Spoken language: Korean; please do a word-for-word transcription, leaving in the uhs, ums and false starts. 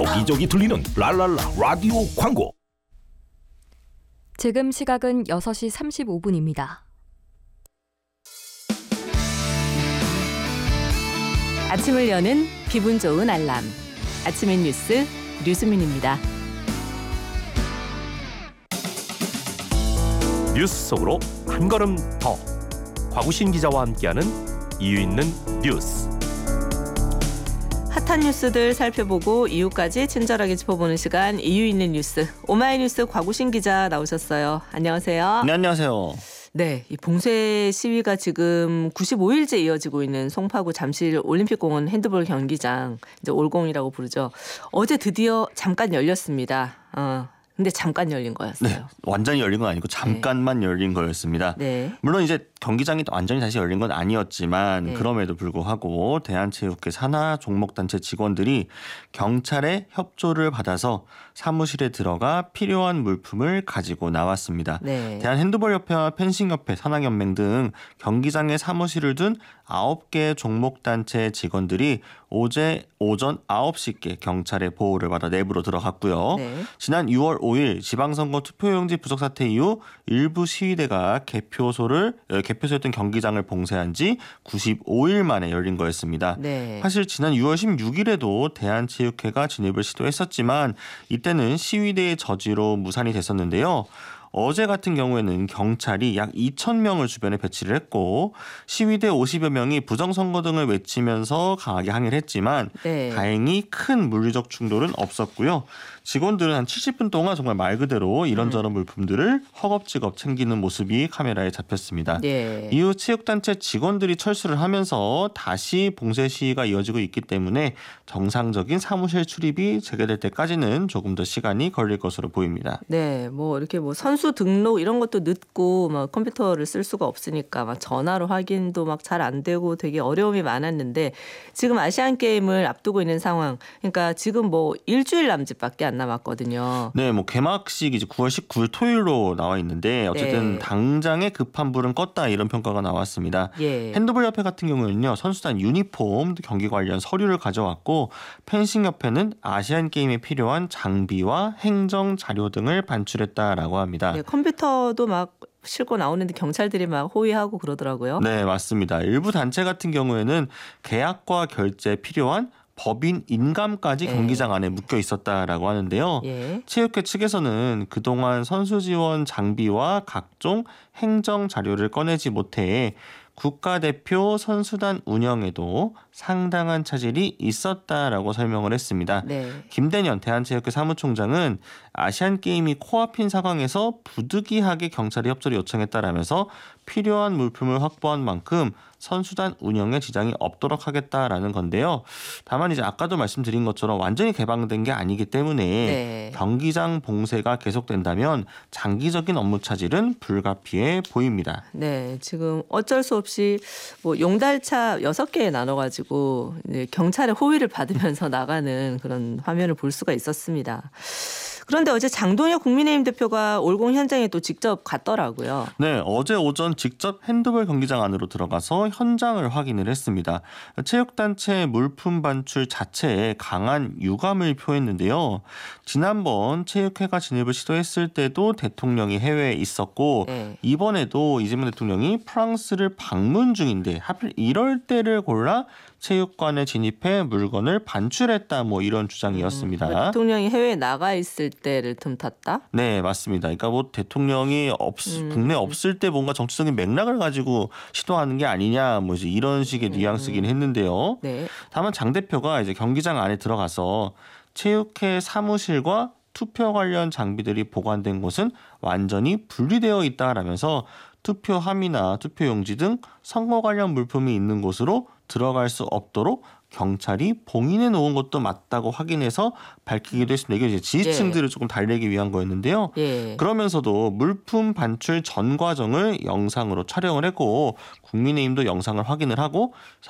여기저기 들리는 랄랄라 라디오 광고. 지금 시각은 여섯 시 삼십오 분입니다. 아침을 여는 기분 좋은 알람. 아침의 뉴스 류수민입니다. 뉴스 속으로 한 걸음 더. 곽우신 기자와 함께하는 이유 있는 뉴스. 핫한 뉴스들 살펴보고 이유까지 친절하게 짚어보는 시간, 이유 있는 뉴스. 오마이뉴스 곽우신 기자 나오셨어요. 안녕하세요. 네, 안녕하세요. 네, 이 봉쇄 시위가 지금 구십오 일째 이어지고 있는 송파구 잠실 올림픽공원 핸드볼 경기장, 이제 올공이라고 부르죠. 어제 드디어 잠깐 열렸습니다. 어. 근데 잠깐 열린 거였어요. 네, 완전히 열린 건 아니고 잠깐만 네. 열린 거였습니다. 네. 물론 이제 경기장이 완전히 다시 열린 건 아니었지만 네. 그럼에도 불구하고 대한체육회 산하 종목단체 직원들이 경찰의 협조를 받아서 사무실에 들어가 필요한 물품을 가지고 나왔습니다. 네. 대한핸드볼협회와 펜싱협회, 산학연맹 등 경기장에 사무실을 둔 아홉 개 종목단체 직원들이 어제 오전 아홉 시께 경찰의 보호를 받아 내부로 들어갔고요. 네. 지난 유월 오일 지방선거 투표용지 부족 사태 이후 일부 시위대가 개표소를 개표소였던 경기장을 봉쇄한 지 구십오 일 만에 열린 거였습니다. 네. 사실 지난 유월 십육일에도 대한체육회가 진입을 시도했었지만 이때는 시위대의 저지로 무산이 됐었는데요. 어제 같은 경우에는 경찰이 약 이천 명을 주변에 배치를 했고 시위대 오십여 명이 부정선거 등을 외치면서 강하게 항의를 했지만 네. 다행히 큰 물리적 충돌은 없었고요. 직원들은 한 칠십 분 동안 정말 말 그대로 이런저런 음. 물품들을 허겁지겁 챙기는 모습이 카메라에 잡혔습니다. 네. 이후 체육단체 직원들이 철수를 하면서 다시 봉쇄 시위가 이어지고 있기 때문에 정상적인 사무실 출입이 재개될 때까지는 조금 더 시간이 걸릴 것으로 보입니다. 네, 뭐 이렇게 뭐 선수 등록 이런 것도 늦고 막 컴퓨터를 쓸 수가 없으니까 막 전화로 확인도 막 잘 안 되고 되게 어려움이 많았는데 지금 아시안 게임을 앞두고 있는 상황. 그러니까 지금 뭐 일주일 남짓밖에 안 남았거든요. 네, 뭐 개막식이 이제 구월 십구일 토요일로 나와 있는데 어쨌든 네. 당장에 급한 불은 껐다 이런 평가가 나왔습니다. 예. 핸드볼협회 같은 경우는요 선수단 유니폼, 경기 관련 서류를 가져왔고 펜싱협회는 아시안 게임에 필요한 장비와 행정 자료 등을 반출했다라고 합니다. 네, 컴퓨터도 막 싣고 나오는데 경찰들이 막 호위하고 그러더라고요. 네, 맞습니다. 일부 단체 같은 경우에는 계약과 결제에 필요한 법인 인감까지 예. 경기장 안에 묶여 있었다라고 하는데요. 예. 체육회 측에서는 그동안 선수 지원 장비와 각종 행정 자료를 꺼내지 못해 국가대표 선수단 운영에도 상당한 차질이 있었다라고 설명을 했습니다. 네. 김대년 대한체육회 사무총장은 아시안게임이 코앞인 상황에서 부득이하게 경찰이 협조를 요청했다라면서 필요한 물품을 확보한 만큼 선수단 운영에 지장이 없도록 하겠다라는 건데요. 다만 이제 아까도 말씀드린 것처럼 완전히 개방된 게 아니기 때문에 네. 경기장 봉쇄가 계속된다면 장기적인 업무 차질은 불가피해 보입니다. 네, 지금 어쩔 수 없이 뭐 용달차 여섯 개에 나눠가지고 이제 경찰의 호위를 받으면서 나가는 그런 화면을 볼 수가 있었습니다. 그런데 어제 장동혁 국민의힘 대표가 올공 현장에 또 직접 갔더라고요. 네, 어제 오전 직접 핸드볼 경기장 안으로 들어가서 현장을 확인을 했습니다. 체육단체 물품 반출 자체에 강한 유감을 표했는데요. 지난번 체육회가 진입을 시도했을 때도 대통령이 해외에 있었고 네. 이번에도 이재명 대통령이 프랑스를 방문 중인데 하필 이럴 때를 골라 체육관에 진입해 물건을 반출했다 뭐 이런 주장이었습니다. 음, 대통령이 해외에 나가 있을 때를 틈탔다? 네, 맞습니다. 그러니까 뭐 대통령이 없, 음. 국내 없을 때 뭔가 정치적인 맥락을 가지고 시도하는 게 아니냐 뭐 이제 이런 식의 뉘앙스긴 했는데요. 네. 다만 장 대표가 이제 경기장 안에 들어가서 체육회 사무실과 투표 관련 장비들이 보관된 곳은 완전히 분리되어 있다라면서 투표함이나 투표용지 등 선거 관련 물품이 있는 곳으로 들어갈 수 없도록 경찰이 봉인해 놓은 것도 맞다고 확인해서 밝히기도 했습니다. 이게 이제 지지층들을 예. 조금 달래기 위한 거였는데요. 예. 그러면서도 물품 반출 전 과정을 영상으로 촬영을 했고 국민의힘도 영상을 확인을 하고